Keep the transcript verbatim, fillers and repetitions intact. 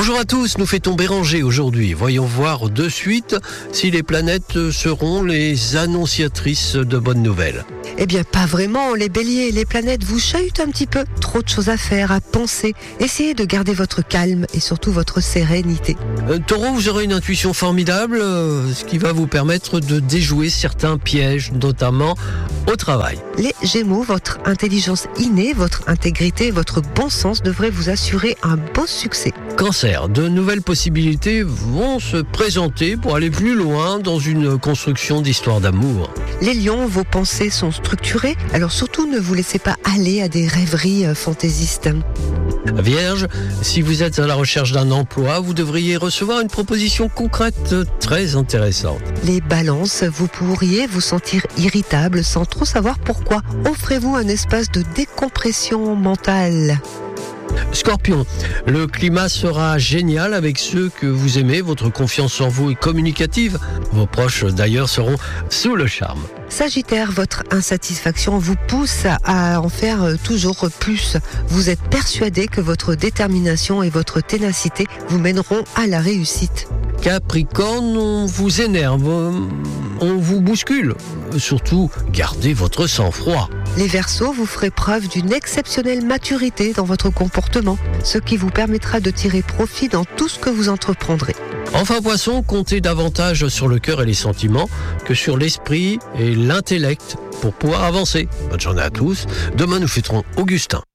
Bonjour à tous, nous fêtons Béranger aujourd'hui. Voyons voir de suite si les planètes seront les annonciatrices de bonnes nouvelles. Eh bien, pas vraiment. Les béliers, les planètes vous chahutent un petit peu. Trop de choses à faire, à penser. Essayez de garder votre calme et surtout votre sérénité. Euh, Taureau, vous aurez une intuition formidable, euh, ce qui va vous permettre de déjouer certains pièges, notamment au travail. Les gémeaux, votre intelligence innée, votre intégrité, votre bon sens devraient vous assurer un beau succès. Cancer, de nouvelles possibilités vont se présenter pour aller plus loin dans une construction d'histoire d'amour. Les lions, vos pensées sont structurées, alors surtout ne vous laissez pas aller à des rêveries euh, fantaisistes. Vierge, si vous êtes à la recherche d'un emploi, vous devriez recevoir une proposition concrète très intéressante. Les balances, vous pourriez vous sentir irritable sans trop savoir pourquoi. Offrez-vous un espace de décompression mentale. Scorpion, le climat sera génial avec ceux que vous aimez, votre confiance en vous est communicative. Vos proches d'ailleurs seront sous le charme. Sagittaire, votre insatisfaction vous pousse à en faire toujours plus. Vous êtes persuadé que votre détermination et votre ténacité vous mèneront à la réussite. Capricorne, on vous énerve, on vous bouscule. Surtout, gardez votre sang-froid. Les Verseaux, vous ferez preuve d'une exceptionnelle maturité dans votre comportement, ce qui vous permettra de tirer profit dans tout ce que vous entreprendrez. Enfin, Poisson, comptez davantage sur le cœur et les sentiments que sur l'esprit et l'intellect pour pouvoir avancer. Bonne journée à tous. Demain, nous fêterons Augustin.